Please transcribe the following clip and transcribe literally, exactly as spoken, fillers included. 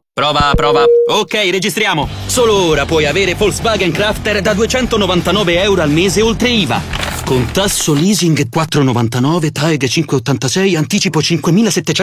Prova, prova. Ok, registriamo. Solo ora puoi avere Volkswagen Crafter da duecentonovantanove euro al mese oltre I V A. Con tasso leasing quattro virgola novantanove, T A E G cinque virgola ottantasei, anticipo cinquemilasettecento